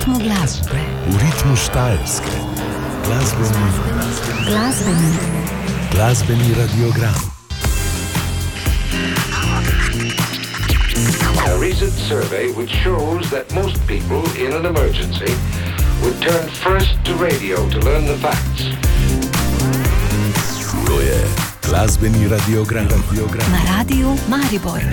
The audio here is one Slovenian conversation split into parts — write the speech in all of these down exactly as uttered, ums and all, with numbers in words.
ritmu glasbe, v ritmu Štajerske, glasbeni, glasbeni, glasbeni radiogram. A recent survey which shows that most people in an emergency would turn first to radio to learn the facts. To je glasbeni radiogram. radiogram. Na radiju Maribor.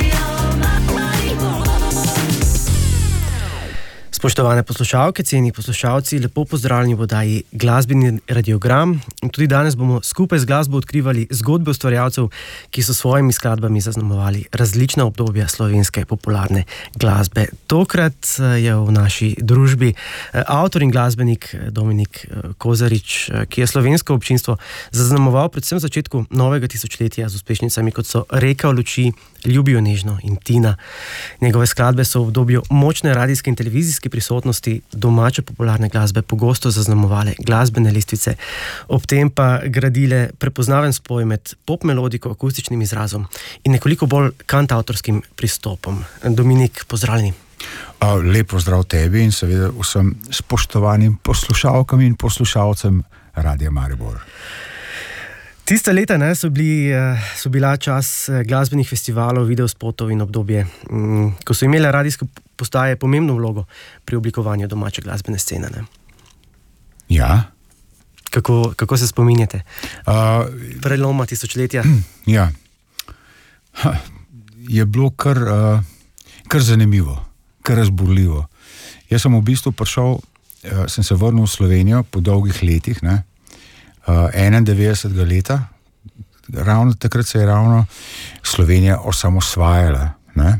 Spoštovane poslušalke, cenjeni poslušalci, lepo pozdravljeni v oddaji Glasbeni radiogram. In tudi danes bomo skupaj z glasbo odkrivali zgodbe ustvarjalcev, ki so s svojimi skladbami zaznamovali različna obdobja slovenske popularne glasbe. Tokrat je v naši družbi avtor in glasbenik Dominik Kozarič, ki je slovensko občinstvo zaznamoval predvsem v začetku novega tisočletja z uspešnicami, kot so Reka v luči, Ljubijo nežno in Tina. Njegove skladbe so v obdobju močne radijske in televizijske prisotnosti domače popularne glasbe pogosto zaznamovale glasbene lestvice, ob tem pa gradile prepoznaven spoj med pop melodiko, akustičnim izrazom in nekoliko bolj kantavtorskim pristopom. Dominik, pozdravljeni. Lep pozdrav tebi in seveda vsem spoštovanim poslušalkam in poslušalcem Radia Maribor. Tiste leta ne, so, bili, so bila čas glasbenih festivalov, videospotov in obdobje, ko so imele radijske postaje pomembno vlogo pri oblikovanju domače glasbene scene. Ne? Ja. Kako, kako se spominjate? Uh, Preloma tisočletja? Ja. Ha, je bilo kar, uh, kar zanimivo, kar razburljivo. Jaz sem v bistvu prišel, uh, sem se vrnil v Slovenijo po dolgih letih, ne? Uh, enaindevetdesetega leta, ravno takrat se je ravno Slovenija osamosvajala. Ne?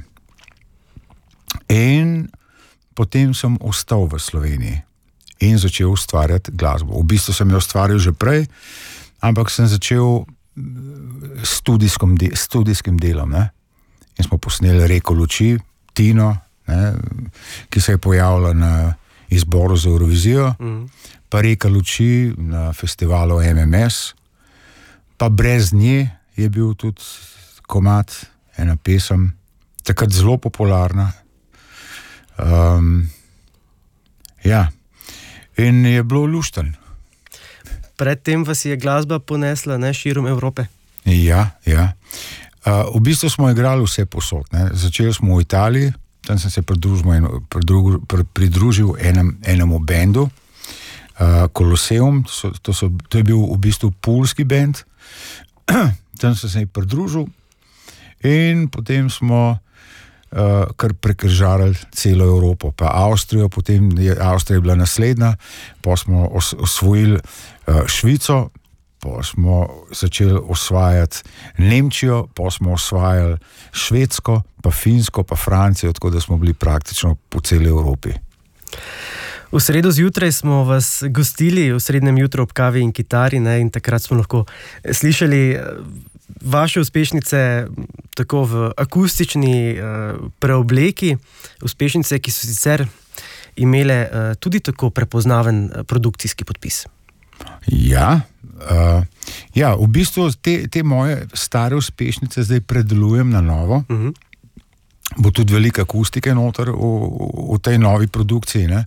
In potem sem ostal v Sloveniji in začel ustvarjati glasbo. V bistvu sem jo ustvaril že prej, ampak sem začel s studijskim, de, studijskim delom. Ne? In smo posneli Reko luči, Tino, ne? Ki se je pojavila na izboru za Eurovizijo, mm. pa Reka luči na festivalu M M S, pa Brez nje je bil tudi komad, ena pesem, takrat zelo popularna. Um, ja, in je bilo lušten. Predtem vas je glasba ponesla, ne, širom Evrope? Ja, ja. Uh, v bistvu smo igrali vse posod. Ne. Začeli smo v Italiji, tam sem se pridružil, pridružil, pridružil enem, enemu bendu, uh, Koloseum, to, to, so, to je bil v bistvu pulski bend, tam sem se pridružil in potem smo uh, kar prekržarali celo Evropo, pa Avstrijo, potem je Avstrija bila naslednja, pa smo os, osvojili uh, Švico, pa smo začeli osvajati Nemčijo, pa smo osvajali Švedsko, pa Finsko, pa Francijo, tako da smo bili praktično po celi Evropi. V sredo zjutraj smo vas gostili v srednjem jutru ob kavi in kitari, ne, in takrat smo lahko slišali vaše uspešnice tako v akustični uh, preobleki, uspešnice, ki so sicer imele uh, tudi tako prepoznaven uh, produkcijski podpis. Ja, uh, ja, v bistvu te, te moje stare uspešnice zdaj predelujem na novo. Uh-huh. Bo tudi velika akustike noter v, v tej novi produkciji. Ne?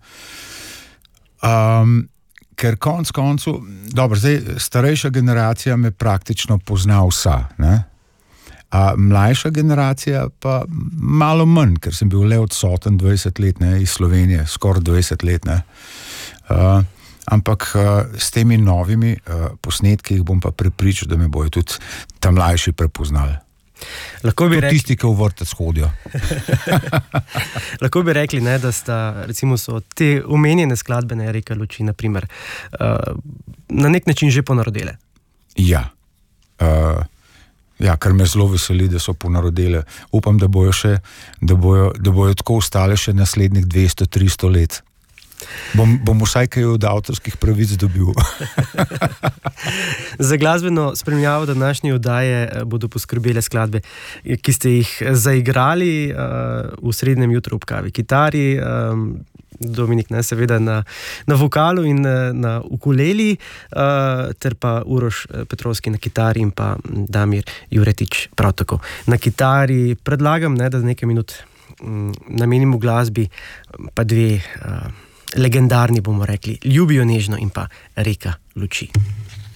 Um, ker konc koncu, dobro, zdaj starejša generacija me praktično pozna vsa, ne? A mlajša generacija pa malo manj, ker sem bil le odsoten dvajset let, ne, iz Slovenije, skoraj dvajset let. Ne? Uh, ampak uh, s temi novimi uh, posnetki bom pa prepričal, da me bojo tudi ta mlajši prepoznali. Lahko bi rekli, tisti, ki v vrtec hodijo. Lahko bi rekli, ne, da sta, recimo, so te omenjene skladbene Reka luči, na primer, uh, na nek način že ponarodele. Ja. Uh, ja, kar me zelo veseli, da so ponarodele. Upam, da bojo še, da bojo, da bojo tako ostale še naslednjih dvesto tristo let. Bom, bom vsaj kaj od avtorskih pravic dobil. Za glasbeno spremljavo današnje oddaje bodo poskrbele skladbe, ki ste jih zaigrali uh, v srednjem jutru ob kavi kitari, um, Dominik, ne, seveda na, na vokalu in na ukuleli, uh, ter pa Uroš Petrovski na kitari in pa Damir Juretič prav tako na kitari. Predlagam, ne, da nekaj minut um, namenimo glasbi, pa dve uh, legendarni, bomo rekli, Ljubijo nežno in pa Reka luči.